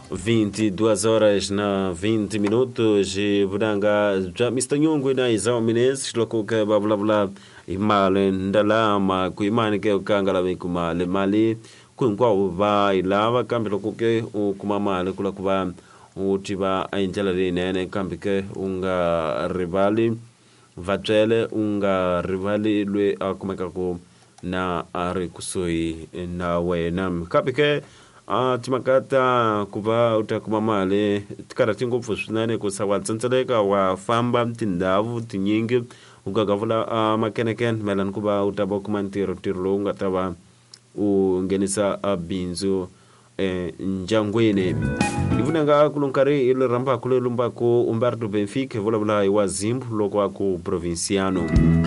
22 horas na 20 minutos Budanga já Mr. Nyungu na Izao Mines lokoka babla imale ndalama kuimani ke ukangala kumale mali kunkwa uva ilava kambi lokoke kumamale kula kuba utiba ainjala nene kambi ke unga rivali vatele unga rivali lwe akumeka ku na ari kusoi na wenam kambi ke timakata kuva utakumamale tikara tingopfu swinene kusawa tsentseleka wa famba tindavu tinyingi ukagavula makeneken melan kuva utaba kumantiro tirlo ungatava ungenisa binzu njangwini ivunanga kulunkari ile ramba kule lumbako Umberto Benfica vula vula wa Zimbu loko ku provinciano